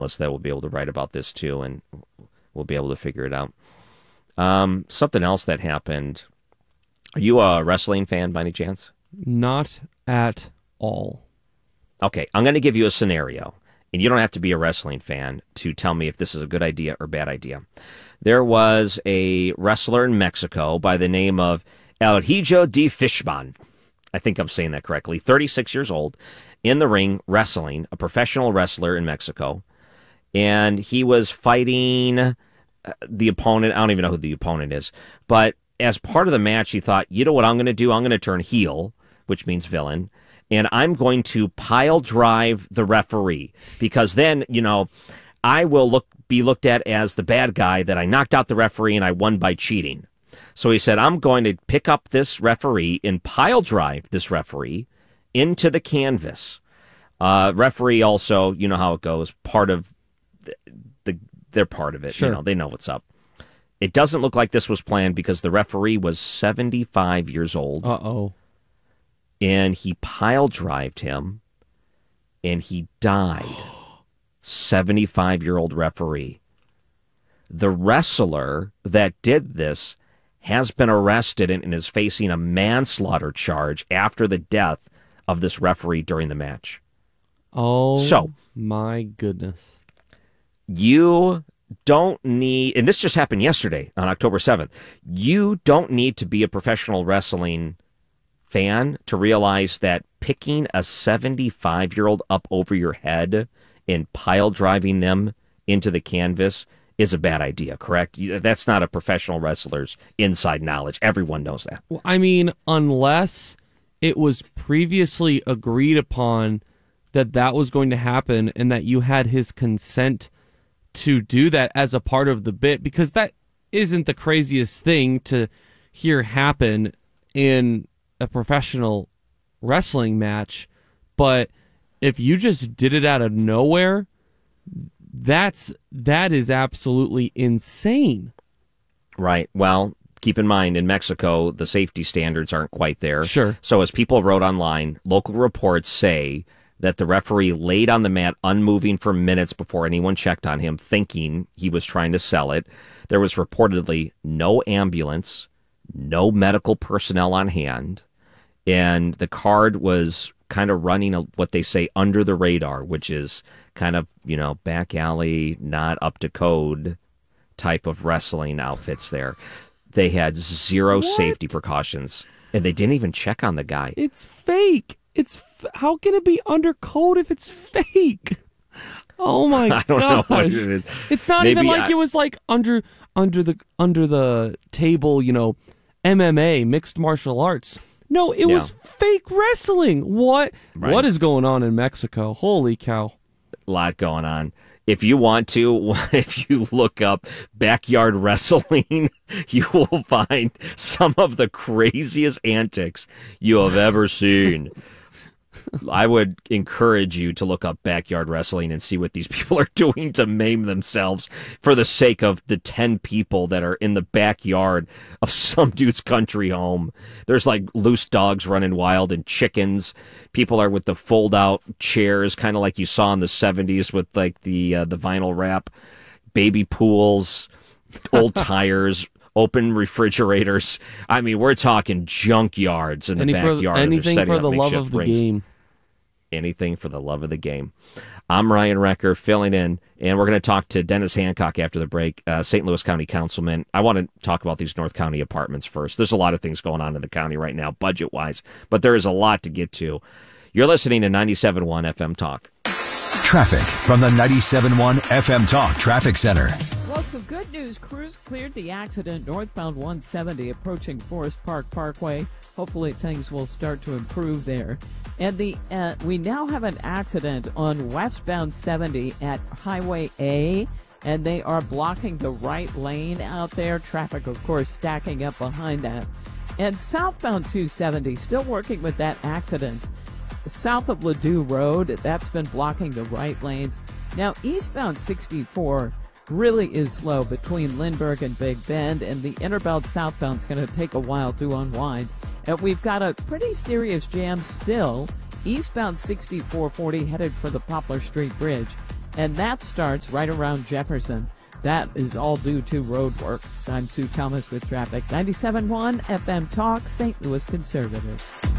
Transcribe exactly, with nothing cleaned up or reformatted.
that will be able to write about this too, and we'll be able to figure it out. Um, something else that happened. Are you a wrestling fan by any chance? Not at all. Okay, I'm going to give you a scenario, and you don't have to be a wrestling fan to tell me if this is a good idea or bad idea. There was a wrestler in Mexico by the name of El Hijo de Fishman. I think I'm saying that correctly. thirty-six years old, in the ring, wrestling, a professional wrestler in Mexico. And he was fighting the opponent. I don't even know who the opponent is. But as part of the match, he thought, you know what I'm going to do? I'm going to turn heel, which means villain. And I'm going to pile drive the referee. Because then, you know, I will look be looked at as the bad guy, that I knocked out the referee and I won by cheating. So he said, I'm going to pick up this referee and pile drive this referee into the canvas. Uh, referee also, you know how it goes, part of the, the they're part of it. Sure. You know, they know what's up. It doesn't look like this was planned because the referee was seventy-five years old. Uh-oh. And he pile drived him, and he died. seventy-five-year-old referee. The wrestler that did this has been arrested and is facing a manslaughter charge after the death of this referee during the match. Oh, so, my goodness. You don't need, and this just happened yesterday on October seventh, you don't need to be a professional wrestling fan to realize that picking a seventy-five-year-old up over your head and pile driving them into the canvas is a bad idea, correct? That's not a professional wrestler's inside knowledge. Everyone knows that. Well, I mean, unless it was previously agreed upon that that was going to happen and that you had his consent to do that as a part of the bit, because that isn't the craziest thing to hear happen in a professional wrestling match. But if you just did it out of nowhere, that's that is absolutely insane. Right. Well, keep in mind, in Mexico, the safety standards aren't quite there. Sure. So as people wrote online, local reports say that the referee laid on the mat unmoving for minutes before anyone checked on him, thinking he was trying to sell it. There was reportedly no ambulance, no medical personnel on hand, and the card was kind of running a, what they say under the radar, which is kind of, you know, back alley, not up to code type of wrestling outfits there. They had zero What? safety precautions, and they didn't even check on the guy. It's fake. It's f- how can it be under code if it's fake? Oh my I don't gosh. know what it is. It's not Maybe even like I- it was like under under the under the table, you know, M M A, mixed martial arts. No, it Yeah. was fake wrestling. What Right. what is going on in Mexico? Holy cow. A lot going on. If you want to, if you look up backyard wrestling, you will find some of the craziest antics you have ever seen. I would encourage you to look up backyard wrestling and see what these people are doing to maim themselves for the sake of the ten people that are in the backyard of some dude's country home. There's like loose dogs running wild and chickens. People are with the fold-out chairs, kind of like you saw in the seventies with like the uh, the vinyl wrap, baby pools, old tires, open refrigerators. I mean, we're talking junkyards in the Any for, backyard. anything for the love of the rings. game. Anything for the love of the game. I'm Ryan Recker, filling in, and we're going to talk to Dennis Hancock after the break, uh, Saint Louis County Councilman. I want to talk about these North County apartments first. There's a lot of things going on in the county right now, budget-wise, but there is a lot to get to. You're listening to ninety-seven point one F M Talk. Traffic from the ninety-seven point one F M Talk Traffic Center. Well, some good news. Crews cleared the accident northbound one seventy approaching Forest Park Parkway. Hopefully things will start to improve there. And the uh, we now have an accident on westbound seventy at Highway A, and they are blocking the right lane out there. Traffic, of course, stacking up behind that. And southbound two seventy, still working with that accident. South of Ladue Road, that's been blocking the right lanes. Now, eastbound sixty-four really is slow between Lindbergh and Big Bend, and the Interbelt southbound is going to take a while to unwind. And we've got a pretty serious jam still, eastbound sixty-four forty headed for the Poplar Street Bridge. and that starts right around Jefferson. That is all due to road work. I'm Sue Thomas with traffic. ninety-seven point one F M Talk, Saint Louis Conservative.